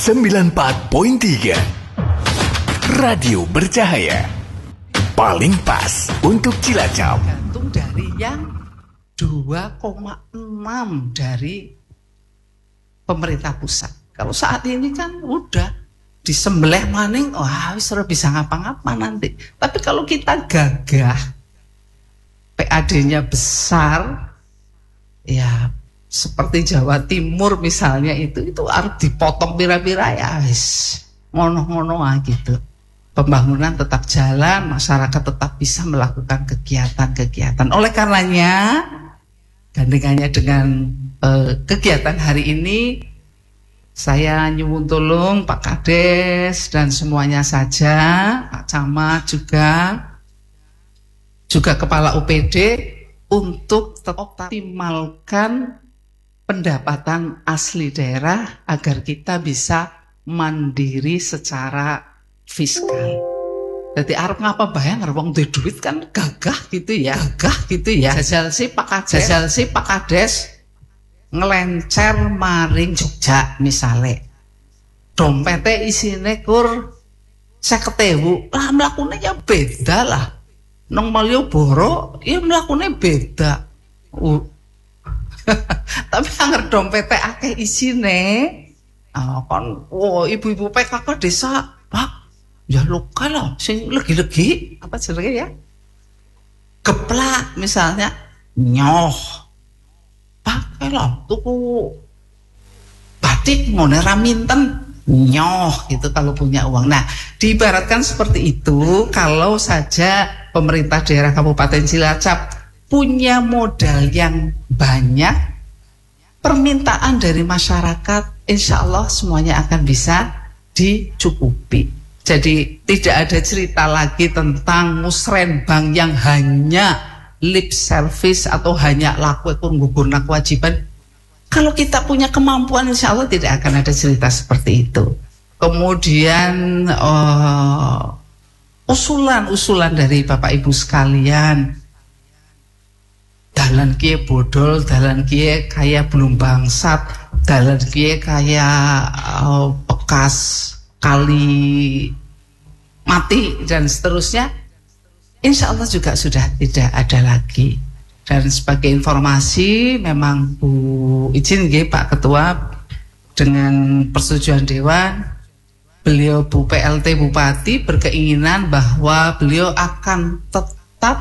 94.3 Radio Bercahaya. Paling pas untuk Cilacap. Gantung dari yang 2,6 dari pemerintah pusat. Kalau saat ini kan udah disembelih maning, wah wis ora bisa ngapa-ngapa nanti. Tapi kalau kita gagah, PAD-nya besar, ya seperti Jawa Timur misalnya itu harus dipotong pira-pira ya wis ngono-ngono gitu. Pembangunan tetap jalan, masyarakat tetap bisa melakukan kegiatan-kegiatan. Oleh karenanya, gandengannya dengan kegiatan hari ini, saya nyuwun tulung Pak Kades dan semuanya saja, Pak Camat juga Kepala UPD untuk optimalkan pendapatan asli daerah agar kita bisa mandiri secara fiskal. Jadi arep ngapa bayang wong duwe duit kan gagah gitu ya. Jajal si Pak Kades ngelencer maring Jogja misale. Dompete isine kur 50.000. Lah mlakune ya beda lah. Nang Malioboro ya mlakune beda. Tapi anger dompete akeh isine, kan ibu-ibu PKK desa, Pak, ya luka loh, sing legi-legi, apa jenenge ya? Geplak misalnya, nyoh, pakai loh, tuku batik ngone raminten, nyoh gitu kalau punya uang. Nah, diibaratkan seperti itu, kalau saja pemerintah daerah Kabupaten Cilacap punya modal yang banyak, permintaan dari masyarakat insya Allah semuanya akan bisa dicukupi. Jadi tidak ada cerita lagi tentang musrenbang yang hanya lip service atau hanya laku menggugurkan kewajiban. Kalau kita punya kemampuan insya Allah tidak akan ada cerita seperti itu. Kemudian usulan-usulan dari Bapak Ibu sekalian, dalan kie bodol, dalan kie kayak belum bangsat, dalan kie kayak bekas kali mati dan seterusnya, insya Allah juga sudah tidak ada lagi. Dan sebagai informasi, memang Bu izin Pak Ketua dengan persetujuan Dewan, beliau Bu PLT Bupati berkeinginan bahwa beliau akan tetap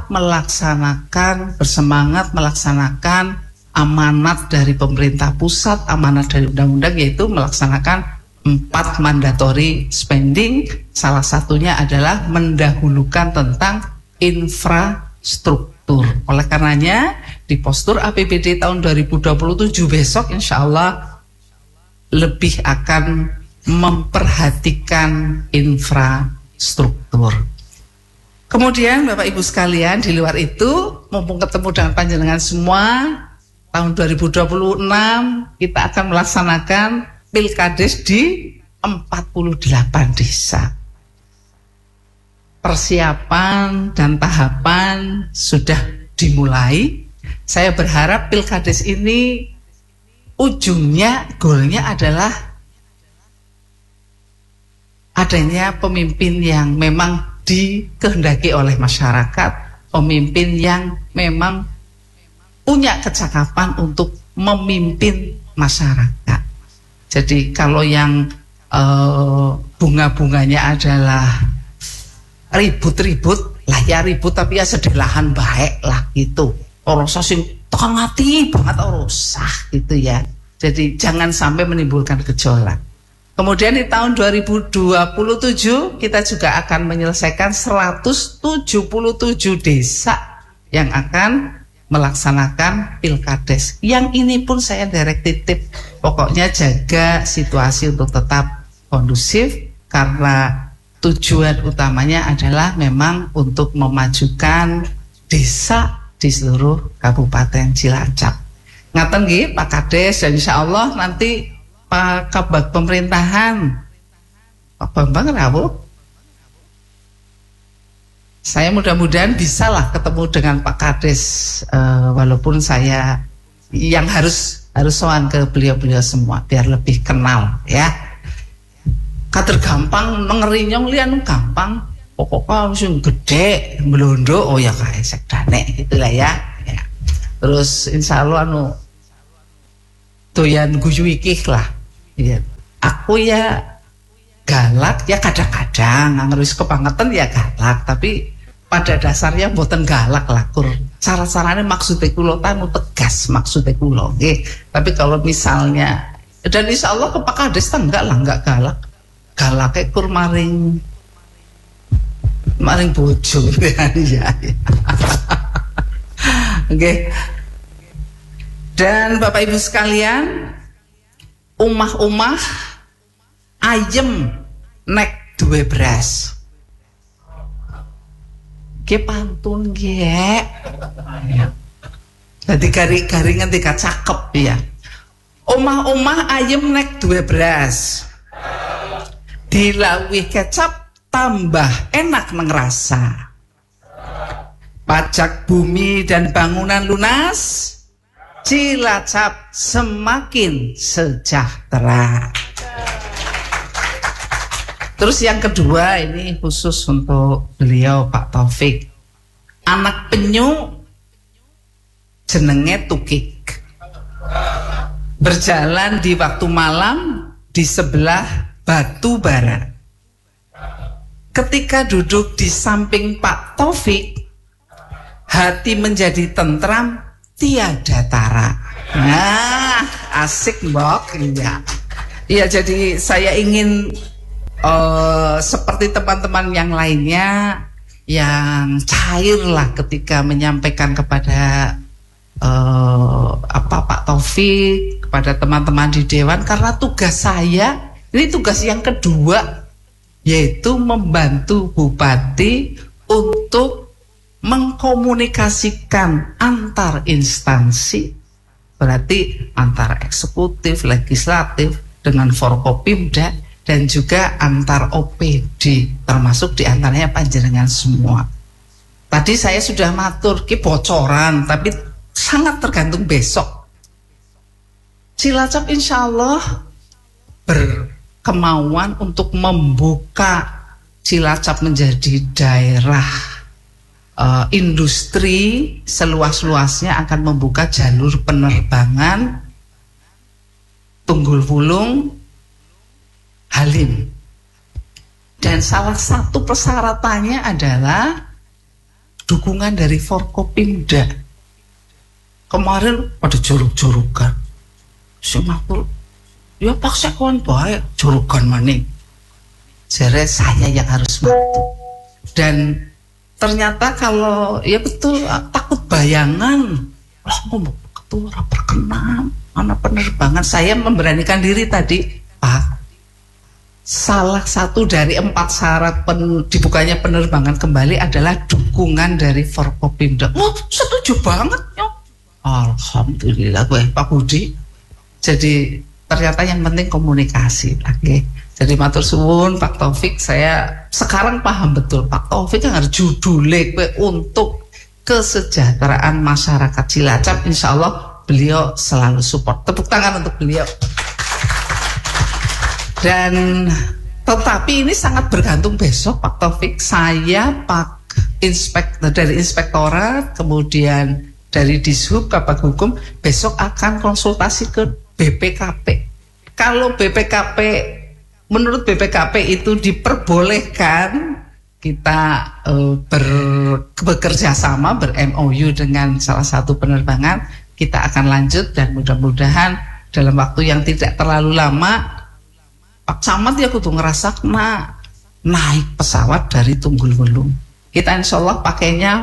bersemangat melaksanakan amanat dari pemerintah pusat, amanat dari undang-undang, yaitu melaksanakan 4 mandatory spending. Salah satunya adalah mendahulukan tentang infrastruktur. Oleh karenanya di postur APBD tahun 2027 besok insya Allah lebih akan memperhatikan infrastruktur. Kemudian Bapak Ibu sekalian, di luar itu mumpung ketemu dengan panjenengan semua, tahun 2026 kita akan melaksanakan Pilkades di 48 desa. Persiapan dan tahapan sudah dimulai. Saya berharap Pilkades ini ujungnya, goalnya adalah adanya pemimpin yang memang dikehendaki oleh masyarakat, pemimpin yang memang punya kecakapan untuk memimpin masyarakat. Jadi kalau yang bunga-bunganya adalah ribut-ribut, lah ya ribut tapi ya sedelahan baik lah gitu. Orosa sing tekan hati banget orosah gitu ya. Jadi jangan sampai menimbulkan gejolak. Kemudian di tahun 2027 kita juga akan menyelesaikan 177 desa yang akan melaksanakan Pilkades. Yang ini pun saya direct titip, pokoknya jaga situasi untuk tetap kondusif, karena tujuan utamanya adalah memang untuk memajukan desa di seluruh Kabupaten Cilacap. Ngaten nggih Pak Kades, dan insya Allah nanti Pak Kabag Pemerintahan Pak Bambang rawuh, saya mudah-mudahan bisalah ketemu dengan Pak Kades, walaupun saya yang harus sowan ke beliau-beliau semua biar lebih kenal ya. kader gampang ngerinyong lian gampang. Pokoknya langsung gede melondo oh ya kayak sekdane gitulah ya. Terus insya Allah doyan guyu ikih lah ya. Aku ya galak ya kadang-kadang ngerus kebangetan ya galak tapi pada dasarnya mboten galak lah kur cara-caranya maksudnya kula tanu tegas maksudnya kula nggih tapi kalau misalnya dan insya Allah kepakades enggak lah enggak galaknya kur maring bojo ya. Oke. Dan Bapak Ibu sekalian, umah-umah ayem nek duwe beras. Ki pantun ge. Dadi garing-garingan tika cakep ya. Omah-omah ayem nek duwe beras. Dilawih kecap tambah enak ngerasa. Pajak bumi dan bangunan lunas, Cilacap semakin sejahtera. Terus yang kedua ini khusus untuk beliau Pak Taufik. Anak penyu jenenge Tukik. Berjalan di waktu malam di sebelah batu bara. Ketika duduk di samping Pak Taufik, hati menjadi tentram tiada tara. Nah, asik mbok ya. Iya, jadi saya ingin seperti teman-teman yang lainnya yang cair lah ketika menyampaikan kepada Pak Taufik, kepada teman-teman di dewan karena tugas saya ini tugas yang kedua yaitu membantu bupati untuk mengkomunikasikan antar instansi, berarti antar eksekutif, legislatif dengan Forkopimda dan juga antar OPD, termasuk diantaranya panjenengan semua. Tadi saya sudah matur ki bocoran, tapi sangat tergantung besok. Cilacap insya Allah berkemauan untuk membuka Cilacap menjadi daerah industri seluas-luasnya, akan membuka jalur penerbangan Tunggul Wulung Halim. Dan salah satu persyaratannya adalah dukungan dari Forkopimda. Kemarin pada jorok-jorokan. Semakur ya paksa kawan baik jorokan maning. Jadi saya yang harus bantu. Dan ternyata kalau ya betul takut bayangan lah ngomong ketua perkenan anak penerbangan, saya memberanikan diri tadi Pak, salah satu dari 4 syarat dibukanya penerbangan kembali adalah dukungan dari Forkopimda. Oh setuju banget ya. Alhamdulillah gue Pak Budi. Jadi ternyata yang penting komunikasi lagi. Jadi matur suwun Pak Taufik, saya sekarang paham betul Pak Taufik yang harus judulnya untuk kesejahteraan masyarakat Cilacap. Insya Allah beliau selalu support. Tepuk tangan untuk beliau. Dan tetapi ini sangat bergantung besok Pak Taufik. Saya dari inspektorat, kemudian dari Dishub Kabag Hukum, besok akan konsultasi ke BPKP. Kalau BPKP, menurut BPKP itu diperbolehkan kita bekerja sama, ber-MOU dengan salah satu penerbangan, kita akan lanjut dan mudah-mudahan dalam waktu yang tidak terlalu lama Pak Camat ya kudu ngerasa naik pesawat dari Tunggul Wulung. Kita insya Allah pakainya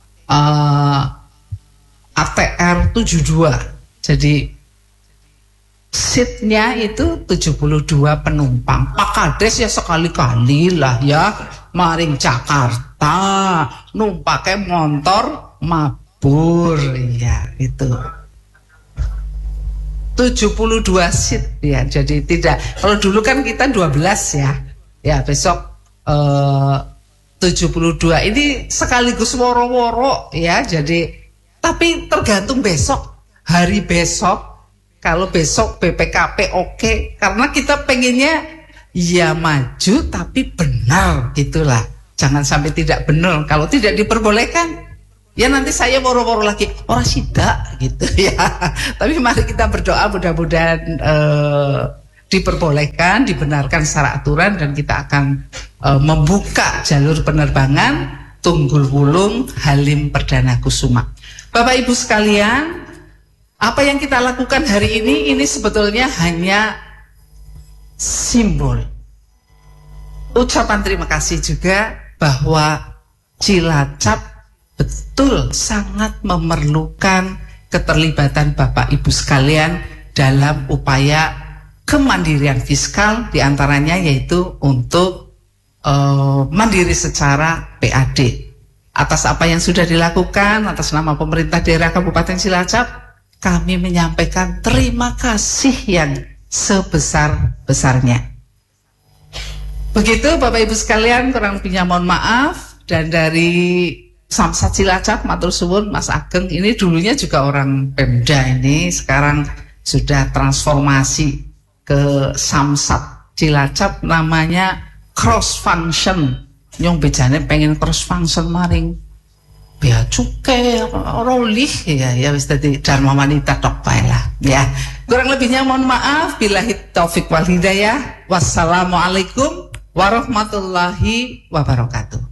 ATR 72. Jadi seatnya itu 72 penumpang. Pak Kades ya sekali-kali lah ya maring Jakarta numpake motor mabur ya itu 72 seat ya. Jadi tidak, kalau dulu kan kita 12 ya besok 72 ini sekaligus woro-woro ya. Jadi tapi tergantung besok, hari besok. Kalau besok BPKP oke, karena kita pengennya ya maju tapi benar gitulah. Jangan sampai tidak benar. Kalau tidak diperbolehkan, ya nanti saya woro-woro lagi ora sidak gitu ya. Tapi mari kita berdoa mudah-mudahan diperbolehkan, dibenarkan secara aturan, dan kita akan membuka jalur penerbangan Tunggul Wulung Halim Perdana Kusuma. Bapak Ibu sekalian, apa yang kita lakukan hari ini sebetulnya hanya simbol. Ucapan terima kasih juga bahwa Cilacap betul sangat memerlukan keterlibatan Bapak Ibu sekalian dalam upaya kemandirian fiskal, diantaranya yaitu untuk mandiri secara PAD. Atas apa yang sudah dilakukan atas nama pemerintah daerah Kabupaten Cilacap, kami menyampaikan terima kasih yang sebesar-besarnya. Begitu Bapak Ibu sekalian, kurang lebihnya mohon maaf. Dan dari Samsat Cilacap, matur suwun Mas Ageng, ini dulunya juga orang Pemda ini, sekarang sudah transformasi ke Samsat Cilacap, namanya cross function. Nyong bejane pengen cross function maring bea cukai rolih ya wis dadi dharma wanita tok bae lah ya. Kurang lebihnya mohon maaf, billahi taufik wal hidayah. Wassalamualaikum warahmatullahi wabarakatuh.